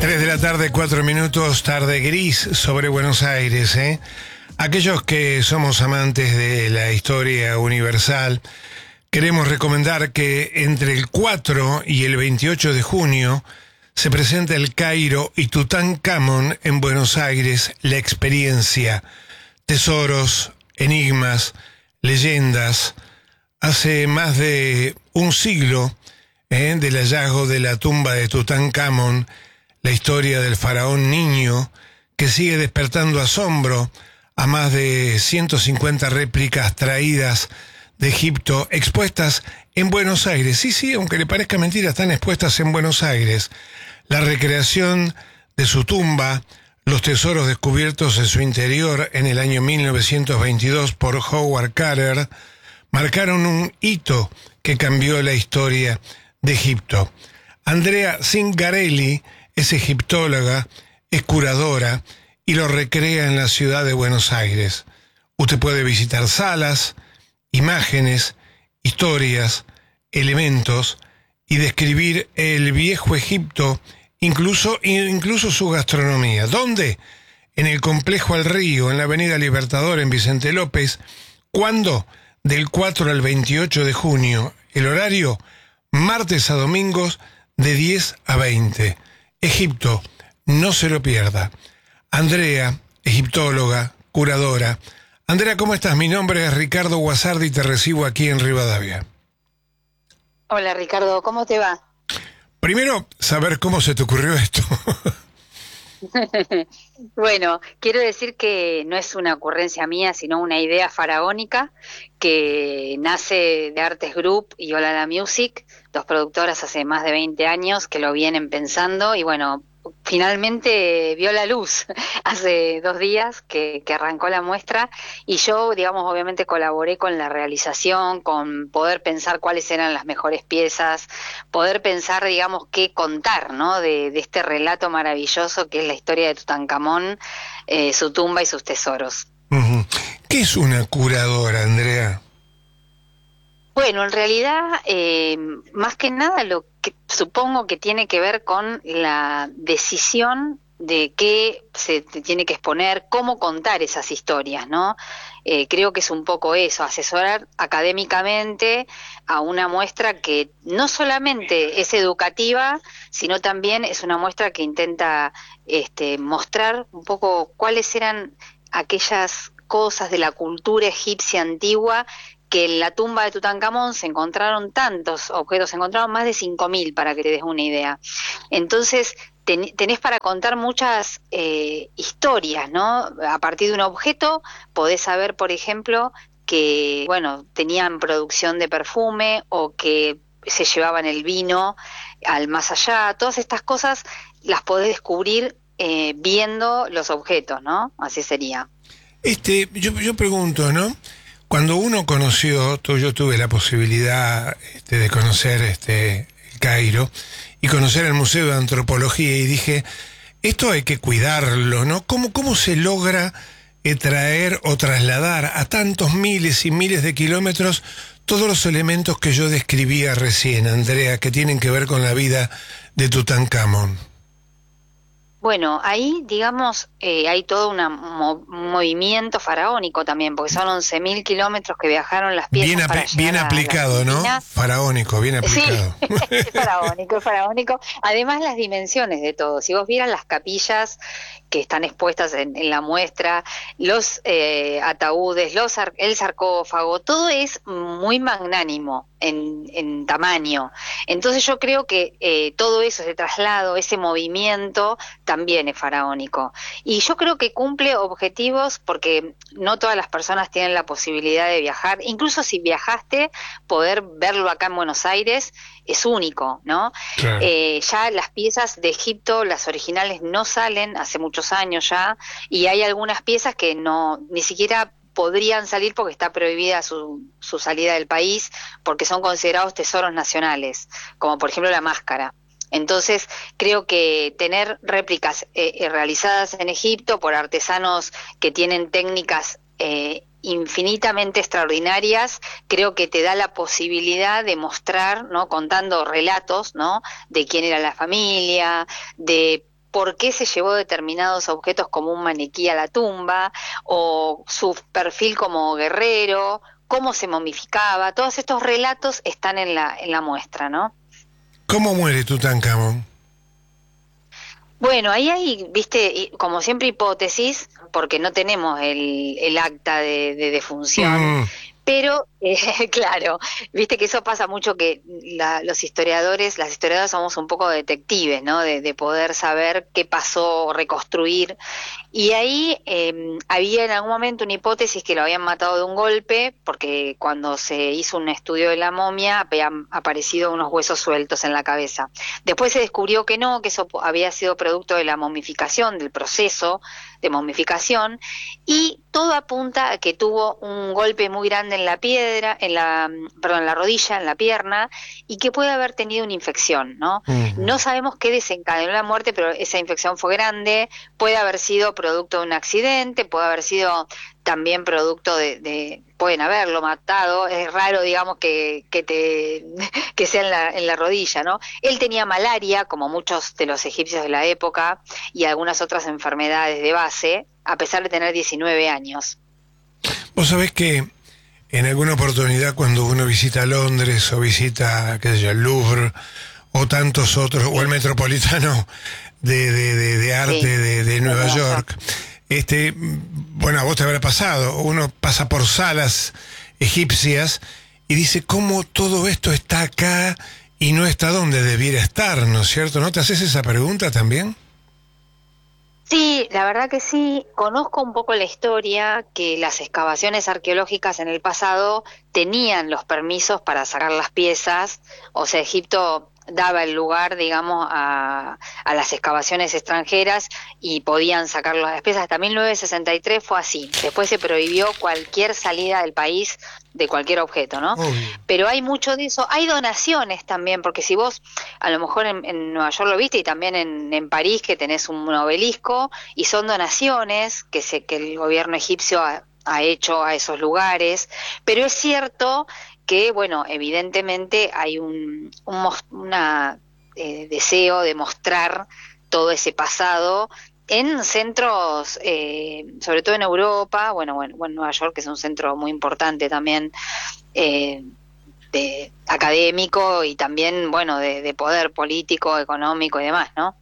3 de la tarde, 4 minutos, tarde gris sobre Buenos Aires, ¿eh? Aquellos que somos amantes de la historia universal, queremos recomendar que entre el 4 y el 28 de junio se presenta el Cairo y Tutankamón en Buenos Aires, la experiencia. Tesoros, enigmas, leyendas. Hace más de un siglo, del hallazgo de la tumba de Tutankamón, la historia del faraón niño, que sigue despertando asombro a más de 150 réplicas traídas de Egipto, expuestas en Buenos Aires. Sí, aunque le parezca mentira, están expuestas en Buenos Aires. La recreación de su tumba, los tesoros descubiertos en su interior en el año 1922 por Howard Carter, marcaron un hito que cambió la historia de Egipto. Andrea Zingarelli es egiptóloga, es curadora y lo recrea en la ciudad de Buenos Aires. Usted puede visitar salas, imágenes, historias, elementos y describir el viejo Egipto, incluso su gastronomía. ¿Dónde? En el Complejo Al Río, en la Avenida Libertador, en Vicente López. ¿Cuándo? Del 4 al 28 de junio. El horario, martes a domingos, de 10 a 20. Egipto, no se lo pierda. Andrea, egiptóloga, curadora. Andrea, ¿cómo estás? Mi nombre es Ricardo Guasardi y te recibo aquí en Rivadavia. Hola Ricardo, ¿cómo te va? Primero, saber cómo se te ocurrió esto. Bueno, quiero decir que no es una ocurrencia mía, sino una idea faraónica que nace de Artes Group y Hola la Music, dos productoras hace más de 20 años que lo vienen pensando y bueno, finalmente vio la luz hace 2 días que arrancó la muestra y yo, digamos, obviamente colaboré con la realización, con poder pensar cuáles eran las mejores piezas, poder pensar, digamos, qué contar, ¿no? De este relato maravilloso que es la historia de Tutankamón, su tumba y sus tesoros. Uh-huh. ¿Qué es una curadora, Andrea? Bueno, en realidad, más que nada lo que supongo que tiene que ver con la decisión de qué se tiene que exponer, cómo contar esas historias, ¿no? Creo que es un poco eso, asesorar académicamente a una muestra que no solamente es educativa, sino también es una muestra que intenta mostrar un poco cuáles eran aquellas cosas de la cultura egipcia antigua que en la tumba de Tutankamón se encontraron tantos objetos, se encontraron más de 5.000 para que te des una idea. Entonces, tenés para contar muchas historias, ¿no? A partir de un objeto podés saber, por ejemplo, que, bueno, tenían producción de perfume o que se llevaban el vino al más allá. Todas estas cosas las podés descubrir viendo los objetos, ¿no? Así sería. Yo pregunto, ¿no? Cuando uno conoció, yo tuve la posibilidad de conocer el Cairo y conocer el Museo de Antropología y dije, esto hay que cuidarlo, ¿no? ¿Cómo se logra traer o trasladar a tantos miles y miles de kilómetros todos los elementos que yo describía recién, Andrea, que tienen que ver con la vida de Tutankamón? Bueno, ahí, digamos, hay todo un movimiento faraónico también, porque son 11.000 kilómetros que viajaron las piezas para llegar bien aplicado, a ¿no? Faraónico, bien aplicado. Sí, es faraónico. Además, las dimensiones de todo. Si vos vieras las capillas que están expuestas en la muestra, los ataúdes, el sarcófago, todo es muy magnánimo en tamaño. Entonces yo creo que todo eso, ese traslado, ese movimiento, también es faraónico. Y yo creo que cumple objetivos porque no todas las personas tienen la posibilidad de viajar. Incluso si viajaste, poder verlo acá en Buenos Aires es único, ¿no? Claro. Ya las piezas de Egipto, las originales, no salen hace muchos años ya, y hay algunas piezas que ni siquiera podrían salir porque está prohibida su salida del país, porque son considerados tesoros nacionales, como por ejemplo la máscara. Entonces, creo que tener réplicas realizadas en Egipto por artesanos que tienen técnicas infinitamente extraordinarias, creo que te da la posibilidad de mostrar, ¿no?, contando relatos, ¿no?, de quién era la familia, de por qué se llevó determinados objetos como un maniquí a la tumba, o su perfil como guerrero, cómo se momificaba. Todos estos relatos están en la muestra, ¿no? ¿Cómo muere Tutankamón? Bueno, ahí hay, viste, como siempre hipótesis, porque no tenemos el acta de defunción, pero claro, viste que eso pasa mucho, que los historiadores, las historiadoras somos un poco detectives, ¿no? De poder saber qué pasó, reconstruir. Y ahí había en algún momento una hipótesis que lo habían matado de un golpe, porque cuando se hizo un estudio de la momia habían aparecido unos huesos sueltos en la cabeza. Después se descubrió que no, que eso había sido producto de la momificación, del proceso de momificación, y todo apunta a que tuvo un golpe muy grande en la piedra, en la rodilla, en la pierna, y que puede haber tenido una infección, ¿no? No sabemos qué desencadenó la muerte, pero esa infección fue grande, puede haber sido producto de un accidente, puede haber sido también producto pueden haberlo matado. Es raro, digamos, que sea en la rodilla, ¿no? Él tenía malaria, como muchos de los egipcios de la época, y algunas otras enfermedades de base, a pesar de tener 19 años. Vos sabés que en alguna oportunidad, cuando uno visita Londres o visita, qué sé yo, el Louvre o tantos otros, o el Metropolitano de Arte Sí, de Nueva York, bueno, a vos te habrá pasado, uno pasa por salas egipcias y dice, ¿cómo todo esto está acá y no está donde debiera estar, ¿no es cierto? ¿No te haces esa pregunta también? Sí, la verdad que sí. Conozco un poco la historia, que las excavaciones arqueológicas en el pasado tenían los permisos para sacar las piezas, o sea, Egipto daba el lugar, digamos, a las excavaciones extranjeras y podían sacar las piezas. Hasta 1963 fue así. Después se prohibió cualquier salida del país de cualquier objeto, ¿no? Obvio. Pero hay mucho de eso. Hay donaciones también, porque si vos a lo mejor en Nueva York lo viste, y también en París, que tenés un obelisco, y son donaciones que el gobierno egipcio ha hecho a esos lugares, pero es cierto que, bueno, evidentemente hay un deseo de mostrar todo ese pasado en centros, sobre todo en Europa, bueno, Nueva York, que es un centro muy importante también, académico, y también, bueno, de poder político, económico y demás, ¿no?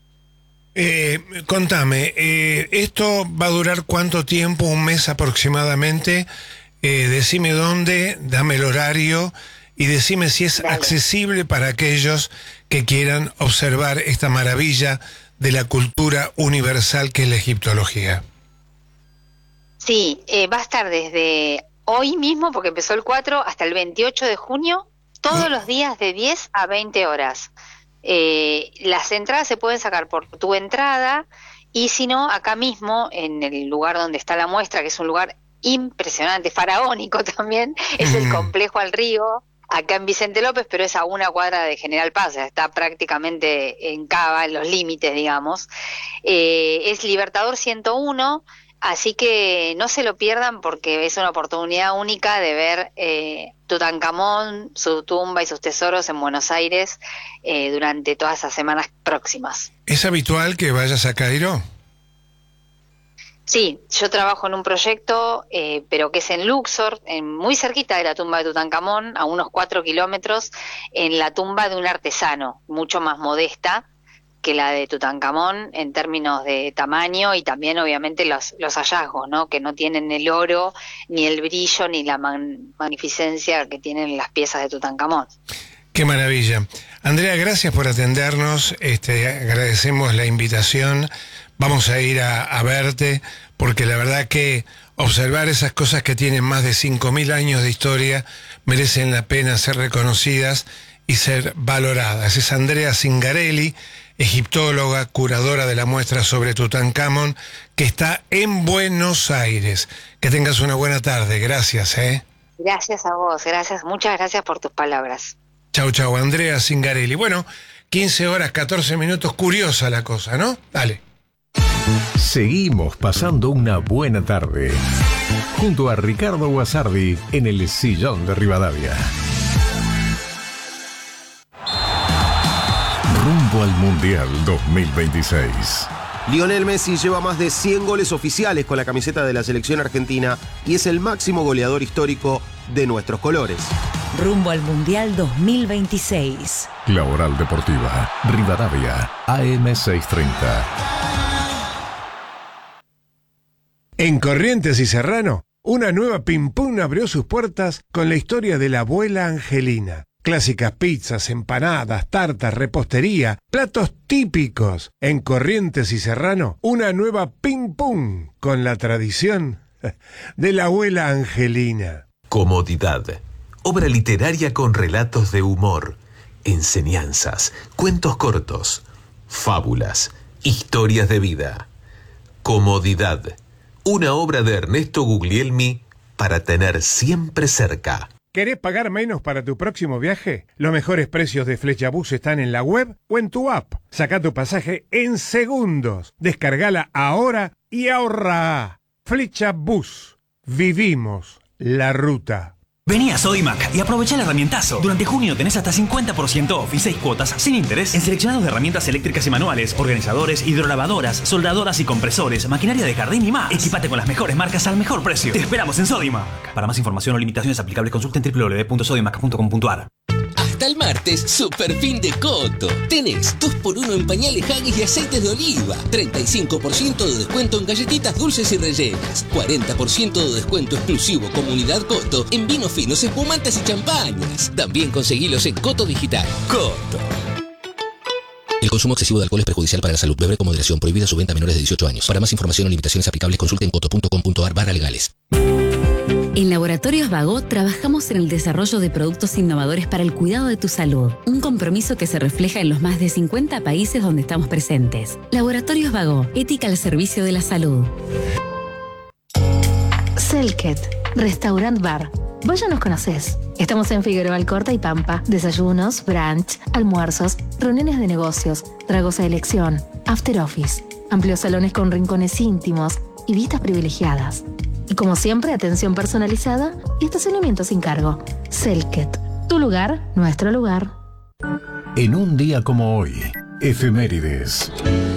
Contame, ¿esto va a durar cuánto tiempo? ¿Un mes aproximadamente? Decime dónde, dame el horario y decime si es accesible para aquellos que quieran observar esta maravilla de la cultura universal que es la egiptología. Sí, va a estar desde hoy mismo, porque empezó el 4, hasta el 28 de junio, todos los días de 10 a 20 horas. Las entradas se pueden sacar por tu entrada, y si no, acá mismo, en el lugar donde está la muestra, que es un lugar impresionante, faraónico también, es el Complejo al Río, acá en Vicente López, pero es a una cuadra de General Paz, está prácticamente en Cava, en los límites, digamos. Es Libertador 101, así que no se lo pierdan, porque es una oportunidad única de ver Tutankamón, su tumba y sus tesoros en Buenos Aires durante todas esas semanas próximas. ¿Es habitual que vayas a Cairo? Sí, yo trabajo en un proyecto, pero que es en Luxor, muy cerquita de la tumba de Tutankamón, a unos 4 kilómetros, en la tumba de un artesano, mucho más modesta que la de Tutankamón en términos de tamaño, y también obviamente los hallazgos, ¿no? Que no tienen el oro, ni el brillo, ni la magnificencia que tienen las piezas de Tutankamón. Qué maravilla. Andrea, gracias por atendernos, agradecemos la invitación, vamos a ir a verte, porque la verdad que observar esas cosas que tienen más de 5.000 años de historia merecen la pena ser reconocidas y ser valoradas. Es Andrea Zingarelli, egiptóloga, curadora de la muestra sobre Tutankamón, que está en Buenos Aires. Que tengas una buena tarde, gracias. Gracias a vos, muchas gracias por tus palabras. Chau, chau, Andrea Zingarelli. Bueno, 15 horas, 14 minutos, curiosa la cosa, ¿no? Dale. Seguimos pasando una buena tarde junto a Ricardo Guasardi en el Sillón de Rivadavia. Rumbo al Mundial 2026. Lionel Messi lleva más de 100 goles oficiales con la camiseta de la selección argentina y es el máximo goleador histórico de nuestros colores. Rumbo al Mundial 2026. La Oral Deportiva, Rivadavia, AM 630. En Corrientes y Serrano, una nueva Pim Pum abrió sus puertas con la historia de la abuela Angelina. Clásicas pizzas, empanadas, tartas, repostería, platos típicos. En Corrientes y Serrano, una nueva Pim Pum con la tradición de la abuela Angelina. Comodidad. Obra literaria con relatos de humor, enseñanzas, cuentos cortos, fábulas, historias de vida. Comodidad. Una obra de Ernesto Guglielmi para tener siempre cerca. ¿Querés pagar menos para tu próximo viaje? Los mejores precios de Flechabús están en la web o en tu app. Saca tu pasaje en segundos. Descargala ahora y ahorra. Flechabús. Vivimos la ruta. Vení a Sodimac y aprovecha el herramientazo. Durante junio tenés hasta 50% off y 6 cuotas sin interés en seleccionados de herramientas eléctricas y manuales, organizadores, hidrolavadoras, soldadoras y compresores, maquinaria de jardín y más. Equipate con las mejores marcas al mejor precio. Te esperamos en Sodimac. Para más información o limitaciones aplicables, consulta en www.sodimac.com.ar. Hasta el martes, super fin de Coto. Tenés 2x1 en pañales Haggis y aceites de oliva. 35% de descuento en galletitas dulces y rellenas. 40% de descuento exclusivo Comunidad Coto en vinos finos, espumantes y champañas. También conseguilos en Coto Digital. Coto. El consumo excesivo de alcohol es perjudicial para la salud. Beber con moderación. Prohibida su venta a menores de 18 años. Para más información o limitaciones aplicables, consulte en coto.com.ar/legales. En Laboratorios Vago trabajamos en el desarrollo de productos innovadores para el cuidado de tu salud. Un compromiso que se refleja en los más de 50 países donde estamos presentes. Laboratorios Vago, ética al servicio de la salud. Selket, Restaurant Bar. Vos ya nos conocés. Estamos en Figueroa Alcorta y Pampa. Desayunos, brunch, almuerzos, reuniones de negocios, tragos a elección, after office, amplios salones con rincones íntimos y vistas privilegiadas. Y como siempre, atención personalizada y estacionamiento sin cargo. Selket, tu lugar, nuestro lugar. En un día como hoy, efemérides.